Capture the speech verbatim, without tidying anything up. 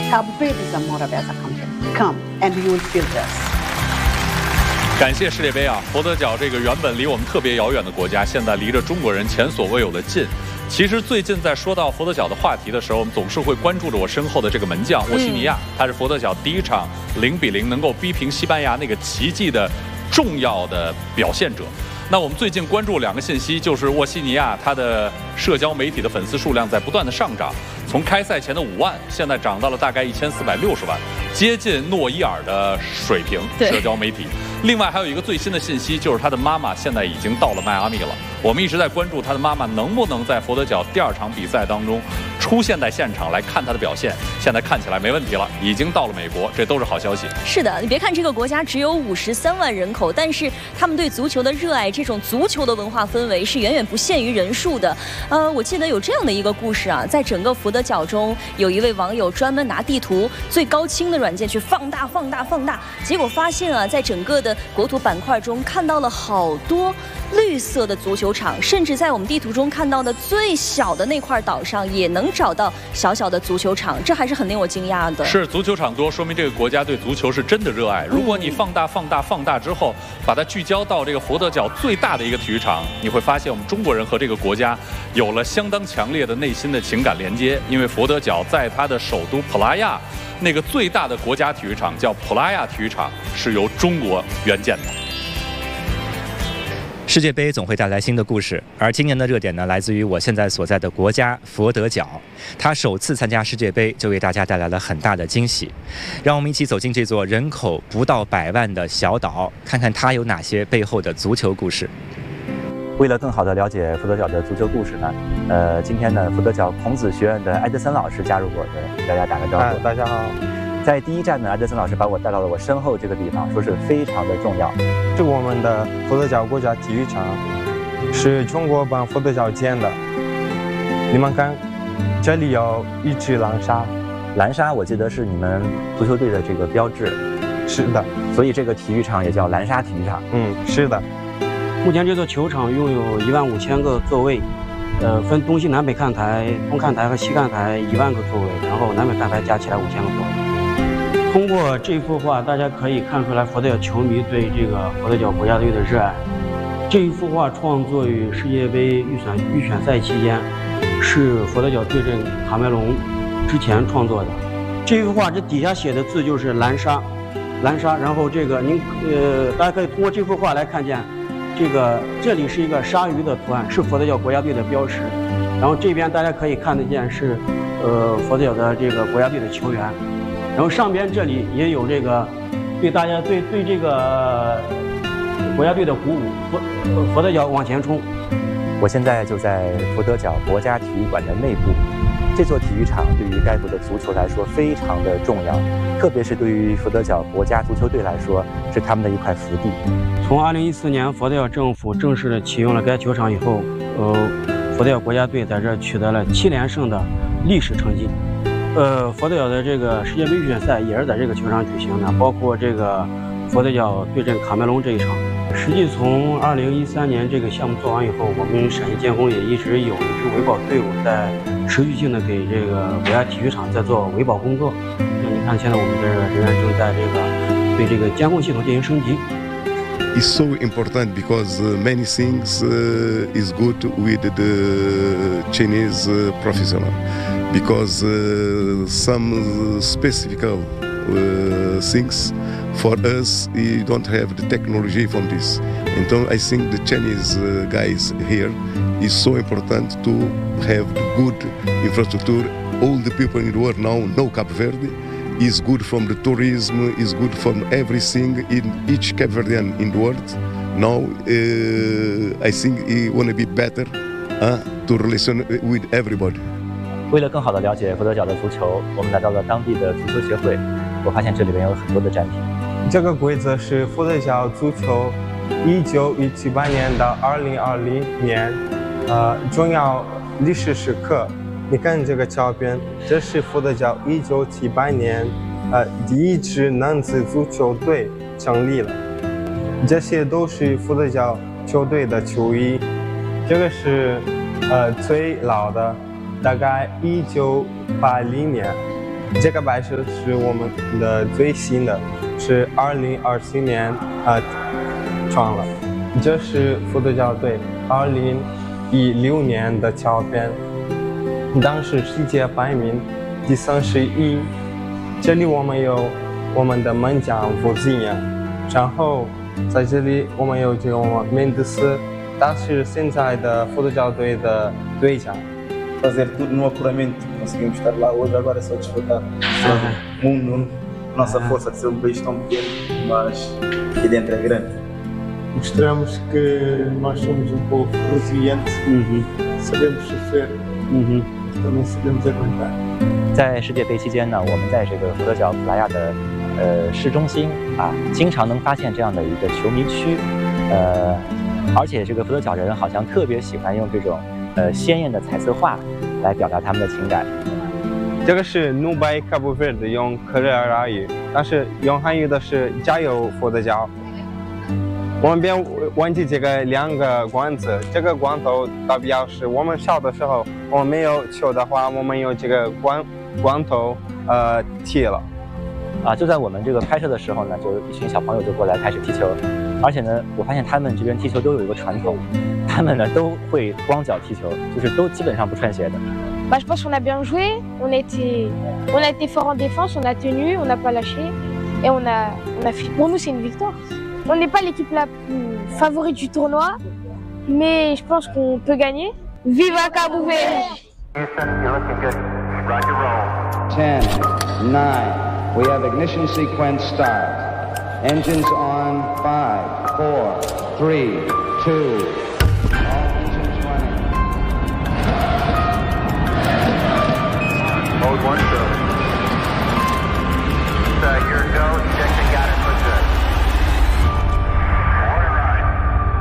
How big is the Morabeza country? Come and you will feel this. 感谢世界杯啊！佛得角这个原本离我们特别遥远的国家，现在离着中国人前所未有的近。其实最近在说到佛得角的话题的时候，我们总是会关注着我身后的这个门将沃西尼亚，他是佛得角第一场零比零能够逼平西班牙那个奇迹的重要的表现者。那我们最近关注两个信息，就是沃西尼亚他的社交媒体的粉丝数量在不断的上涨，从开赛前的五万，现在涨到了大概一千四百六十万，接近诺伊尔的水平。社交媒体。另外还有一个最新的信息，就是他的妈妈现在已经到了迈阿密了。我们一直在关注他的妈妈能不能在佛得角第二场比赛当中出现在现场来看他的表现。现在看起来没问题了，已经到了美国，这都是好消息。 是的，你别看这个国家只有五十三万人口，但是他们对足球的热爱，这种足球的文化氛围是远远不限于人数的。呃，我记得有这样的一个故事啊，在整个佛得角中，有一位网友专门拿地图最高清的软件去放大、放大、放大，结果发现啊，在整个的国土板块中看到了好多绿色的足球场，甚至在我们地图中看到的最小的那块岛上也能找到小小的足球场，这还是很令我惊讶的。 是足球场多，说明这个国家对足球是真的热爱。如果你放大、放大、放大之后，把它聚焦到这个佛得角最大的一个体育场，你会发现我们中国人和这个国家有了相当强烈的内心的情感连接。因为佛得角在它的首都普拉亚，那个最大的国家体育场叫普拉亚体育场，是由中国援建的。 世界杯总会带来新的故事，而今年的热点呢，来自于我现在所在的国家佛得角。他首次参加世界杯，就为大家带来了很大的惊喜。让我们一起走进这座人口不到百万的小岛，看看它有哪些背后的足球故事。为了更好地了解佛得角的足球故事呢，呃，今天呢，佛得角孔子学院的艾德森老师加入我的，大家打个招呼。 哎，大家好。 在第一站呢，艾德森老师把我带到了我身后这个地方，说是非常的重要。 是我们的佛得角国家体育场，是中国帮佛得角建的。你们看，这里有一只蓝鲨， 蓝鲨我记得是你们足球队的这个标志。 是的， 所以这个体育场也叫蓝鲨体育场。 嗯，是的。 目前这座球场拥有一万五千个座位，呃，分东西南北看台、东看台和西看台一万个座位，然后南北看台加起来五千个座位。通过这幅画，大家可以看出来佛得角球迷对这个佛得角国家队的热爱。这一幅画创作于世界杯预选预选赛期间，是佛得角对阵卡梅隆之前创作的。这幅画这底下写的字就是蓝鲨，蓝鲨。然后这个您呃，大家可以通过这幅画来看见，这个这里是一个鲨鱼的图案，是佛得角国家队的标识。然后这边大家可以看得见是呃佛得角的这个国家队的球员。然后上边这里也有这个对大家对对这个国家队的鼓舞，佛佛得角往前冲。 我现在就在佛得角国家体育馆的内部，这座体育场对于该国的足球来说非常的重要，特别是对于佛得角国家足球队来说，是他们的一块福地。 从二零一四年佛得角政府正式的启用了该球场以后，呃，佛得角国家队在这取得了七连胜的历史成绩。呃，佛得角的这个世界杯预选赛也是在这个球场举行的，包括这个佛得角对阵卡梅隆这一场。实际从二零一三年这个项目做完以后，我们陕西建工也一直有一支维保队伍在持续性的给这个国家体育场在做维保工作。那你看，现在我们的人员正在这个对这个监控系统进行升级。 It's so important because uh, many things uh, is good with the Chinese uh, professional. Because uh, some specific uh, things for us, we don't have the technology from this. And so I think the Chinese uh, guys here is so important to have good infrastructure. All the people in the world now know Cape Verde is good from the tourism, is good from everything in each Cape Verdean in the world. Now uh, I think it want to be better uh, to relation with everybody. 为了更好地了解佛得角的足球，我们来到了当地的足球协会。我发现这里面有很多的展品。 这个规则是佛得角足球一九七八年到二零二零年，呃，重要历史时刻。你看这个照片，这是佛得角一九七八年，呃，第一支男子足球队成立了。这些都是佛得角球队的球衣。这个是呃最老的。大概一九八零年， 这个摆设是我们的最新的，是二零二四年呃创了。这是佛得角队二零一六年的照片，当时世界排名第三十一。这里我们有我们的门将福金亚，然后在这里我们有这个我们门德斯，他是现在的佛得角队的队长。 fazer tudo no apuramento, conseguimos estar lá hoje, agora é só desfrutar. O mundo, nossa força de ser um país tão pequeno, mas aqui dentro é grande. Mostramos que nós somos um povo resiliente, uhum. sabemos sofrer, uhum. também sabemos aguentar. 在世界杯期间呢，我们在这个佛得角普拉亚的呃市中心啊，经常能发现这样的一个球迷区，呃，而且这个佛得角人好像特别喜欢用这种呃鲜艳的彩色画来表达他们的情感。 这个是努拜卡布菲的用克里尔拉语，但是用汉语的是加油佛得角。我们边忘记这个两个罐子，这个罐头代表是我们小的时候，我们没有球的话，我们用这个罐罐头呃踢了。 啊，就在我们这个拍摄的时候呢，就一群小朋友就过来开始踢球，而且呢，我发现他们这边踢球都有一个传统，他们呢都会光脚踢球，就是都基本上不穿鞋的。 Bah, je pense qu'on a bien joué, on a été, on a été fort en défense, on a tenu, on n'a pas lâché et on a, on a fait. Pour nous, c'est une victoire. On n'est pas l'équipe la plus favorite du tournoi, mais je pense qu'on peut gagner. Viva Cabo Verde! ten, nine, we have ignition sequence start. Engines on, five, four, three, two, all engines running. Mode one, go.